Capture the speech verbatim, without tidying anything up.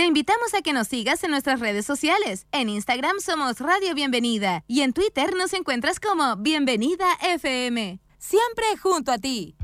Te invitamos a que nos sigas en nuestras redes sociales. En Instagram somos Radio Bienvenida y en Twitter nos encuentras como Bienvenida F M. Siempre junto a ti.